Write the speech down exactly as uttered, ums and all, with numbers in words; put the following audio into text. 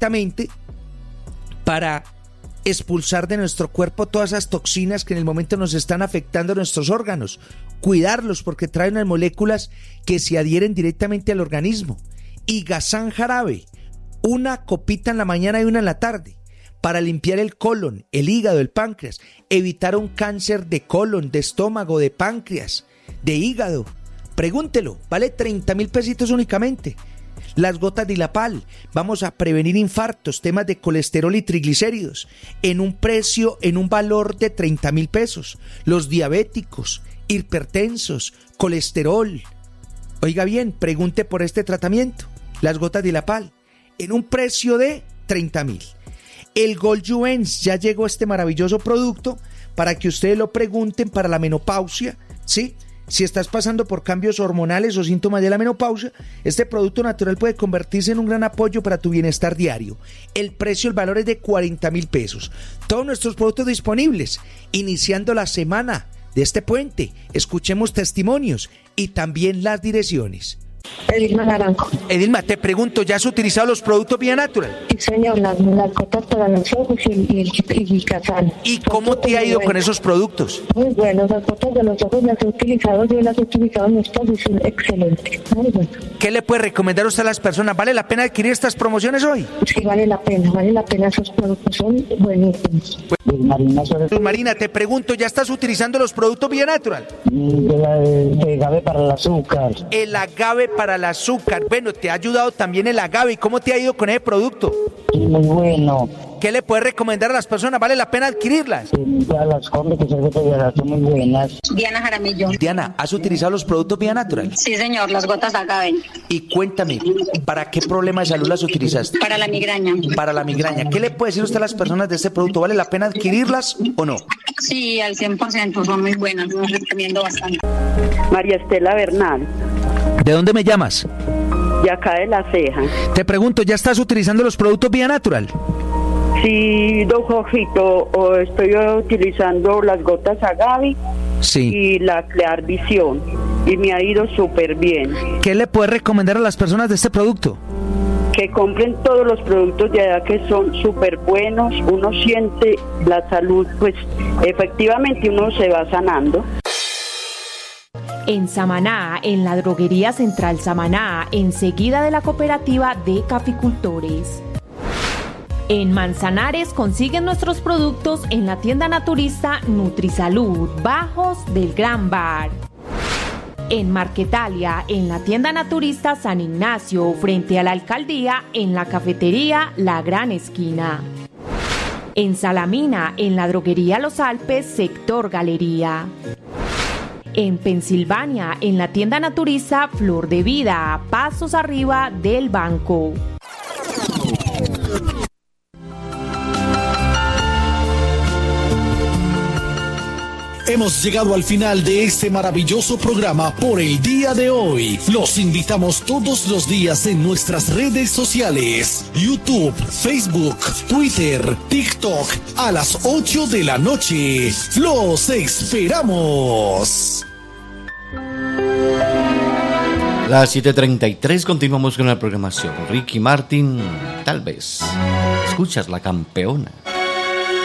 directamente para expulsar de nuestro cuerpo todas esas toxinas que en el momento nos están afectando nuestros órganos, cuidarlos porque traen unas moléculas que se adhieren directamente al organismo. Y Gazán jarabe, una copita en la mañana y una en la tarde, para limpiar el colon, el hígado, el páncreas, evitar un cáncer de colon, de estómago, de páncreas, de hígado. Pregúntelo, vale treinta mil pesitos únicamente. Las gotas de Dilapal, vamos a prevenir infartos, temas de colesterol y triglicéridos, en un precio, en un valor de treinta mil pesos. Los diabéticos, hipertensos, colesterol. Oiga bien, pregunte por este tratamiento, las gotas de Dilapal, en un precio de treinta mil. El Gold Juvenz, ya llegó este maravilloso producto para que ustedes lo pregunten para la menopausia, ¿sí? Si estás pasando por cambios hormonales o síntomas de la menopausia, este producto natural puede convertirse en un gran apoyo para tu bienestar diario. El precio, el valor es de cuarenta mil pesos. Todos nuestros productos disponibles, iniciando la semana de este puente. Escuchemos testimonios y también las direcciones. Edilma Naranjo. Edilma, te pregunto, ¿ya has utilizado los productos Vía Natural? Sí, señor, las, las gotas para los ojos y el, y el, y el Gazán. ¿Y cómo te ha ido con esos productos? Muy bueno, las gotas de los ojos las he utilizado, yo las he utilizado en mi esposo y son excelentes. Muy bueno. ¿Qué le puede recomendar usted a las personas? ¿Vale la pena adquirir estas promociones hoy? Sí, vale la pena, vale la pena, esos productos son buenísimos. Pues, Marina, sobre... Marina, te pregunto, ¿ya estás utilizando los productos Vía Natural? El, el agave para el azúcar. El agave para el azúcar. Bueno, te ha ayudado también el agave. ¿Y cómo te ha ido con ese producto? Muy bueno. ¿Qué le puedes recomendar a las personas? ¿Vale la pena adquirirlas? Sí, ya las compro, que son muy buenas. Diana Jaramillo. Diana, ¿has utilizado los productos Vía Natural? Sí, señor, las gotas de agave. Y cuéntame, ¿para qué problema de salud las utilizaste? Para la migraña. Para la migraña. ¿Qué le puede decir usted a las personas de este producto? ¿Vale la pena adquirirlas o no? Sí, al cien por ciento, son muy buenas, los recomiendo bastante. María Estela Bernal. ¿De dónde me llamas? De acá de La Ceja. Te pregunto, ¿ya estás utilizando los productos Vía Natural? Sí, don Jorgito, estoy utilizando las gotas agave sí. y la Clear Visión y me ha ido súper bien. ¿Qué le puedes recomendar a las personas de este producto? Que compren todos los productos de allá que son súper buenos, uno siente la salud, pues efectivamente uno se va sanando. En Samaná, en la droguería Central Samaná, enseguida de la cooperativa de caficultores. En Manzanares consiguen nuestros productos en la tienda naturista Nutrisalud, Bajos del Gran Bar. En Marquetalia, en la tienda naturista San Ignacio, frente a la alcaldía, en la cafetería La Gran Esquina. En Salamina, en la droguería Los Alpes, sector Galería. En Pensilvania, en la tienda naturista Flor de Vida, pasos arriba del banco. Hemos llegado al final de este maravilloso programa por el día de hoy. Los invitamos todos los días en nuestras redes sociales: YouTube, Facebook, Twitter, TikTok, a las ocho de la noche. ¡Los esperamos! Las siete treinta y tres, continuamos con la programación. Ricky Martin, tal vez. Escuchas La Campeona.